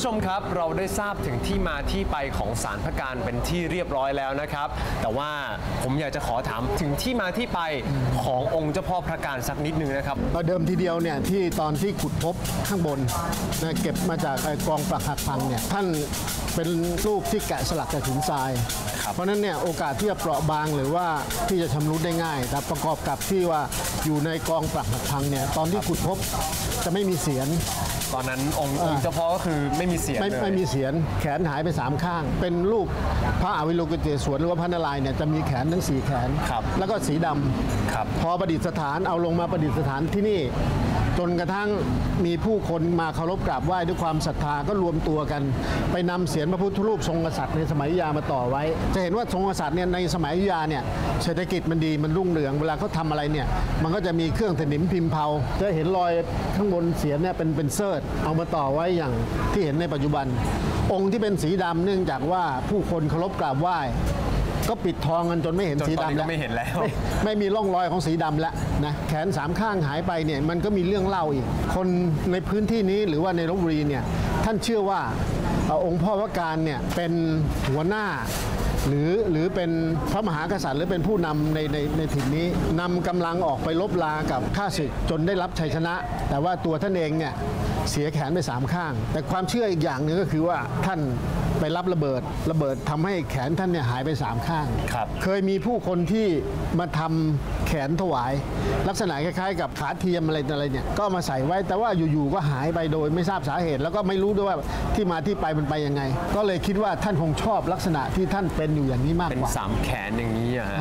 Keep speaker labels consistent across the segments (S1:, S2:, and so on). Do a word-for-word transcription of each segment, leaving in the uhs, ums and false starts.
S1: ผู้ชมครับเราได้ทราบถึงที่มาที่ไปของศาลพระการเป็นที่เรียบร้อยแล้วนะครับแต่ว่าผมอยากจะขอถามถึงที่มาที่ไปขององค์เจ้าพ่อพระการสักนิดนึงนะครับ
S2: เดิมทีเดียวเนี่ยที่ตอนที่ขุดพบข้างบนนะเก็บมาจากกองปรักหักพังเนี่ยท่านเป็นรูปที่แกะสลักจากหินทรายเพราะนั้นเนี่ยโอกาสที่จะเปราะบางหรือว่าที่จะชำรุดได้ง่ายแต่ประกอบกับที่ว่าอยู่ในกองปรักหักพังเนี่ยตอนที่ขุดพบจะไม่มีเสียร
S1: ตอนนั้นองค์เจ้าพ่อก็คือไม่มีเสียรเลย
S2: ไม่มีเสียรแขนหายไปสามข้างเป็นรูปพระอวิโลกิเตศวรหรือว่าพระนารายณ์เนี่ยจะมีแขนทั้งสี่แขนแล้วก็สีดำพอประดิษฐานเอาลงมาประดิษฐานที่นี่จนกระทั่งมีผู้คนมาเคารพกราบไหว้ด้วยความศรัทธาก็รวมตัวกันไปนำเศียรพระพุทธรูปทรงกษัตริย์ในสมัยอยุธยามาต่อไว้จะเห็นว่าทรงกษัตริย์เนี่ยในสมัยอยุธยาเนี่ยเศรษฐกิจมันดีมันรุ่งเรืองเวลาเขาทำอะไรเนี่ยมันก็จะมีเครื่องถนิมพิมพ์เผาจะเห็นรอยข้างบนเศียรเนี่ยเป็นเป็นเสิร์ชเอามาต่อไว้อย่างที่เห็นในปัจจุบันองค์ที่เป็นสีดำเนื่องจากว่าผู้คนเคารพกราบไหว้ก็ปิดทองกันจนไม่เห็นสีดำแล้ว
S1: ไม่เห็นแล้ว
S2: ไม่ไม่มีร่องรอยของสีดำแล้วนะแขนสามข้างหายไปเนี่ยมันก็มีเรื่องเล่าอีกคนในพื้นที่นี้หรือว่าในลพบุรีเนี่ยท่านเชื่อว่าองค์พ่อพระการเนี่ยเป็นหัวหน้าหรือหรือเป็นพระมหากษัตริย์หรือเป็นผู้นำในในในถิ่นนี้นำกำลังออกไปลบลากับข้าศึกจนได้รับชัยชนะ แต่ว่าตัวท่านเองเนี่ยเสียแขนไปสามข้างแต่ความเชื่ออีกอย่างหนึ่งก็คือว่าท่านไปรับระเบิดระเบิดทำให้แขนท่านเนี่ยหายไปสามข้างเคยมีผู้คนที่มาทำแขนถวายลักษณะคล้ายๆกับขาเทียมอะไรอะไรเนี่ยก็มาใส่ไว้แต่ว่าอยู่ๆก็หายไปโดยไม่ทราบสาเหตุแล้วก็ไม่รู้ด้วยว่าที่มาที่ไปมันไปยังไงก็เลยคิดว่าท่านคงชอบลักษณะที่ท่านเป็นอยู่อย่างนี้มากกว่า
S1: เป็นสามแขนอย่างนี้อะฮะ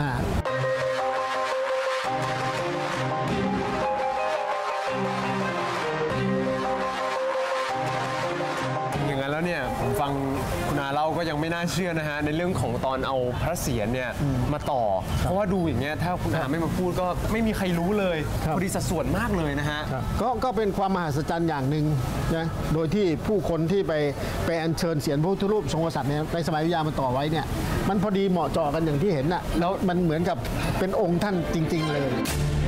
S1: อย่างนั้นแล้วเนี่ยผมฟังคุณอาเล่าก็ยังไม่น่าเชื่อนะฮะในเรื่องของตอนเอาพระเศียรเนี่ยมาต่อเพราะว่าดูอย่างเงี้ยถ้าคุณอาไม่มาพูดก็ไม่มีใครรู้เลยพอดีสัดส่วนมากเลยนะฮะ
S2: ก็ก็เป็นความมหัศจรรย์อย่างหนึ่งนะโดยที่ผู้คนที่ไปไปอัญเชิญเศียรพระพุทธรูปทรงกษัตริย์เนี่ยในสมัยอยุธยามาต่อไว้เนี่ยมันพอดีเหมาะเจาะกันอย่างที่เห็นน่ะแล้วมันเหมือนกับเป็นองค์ท่านจริงๆเลย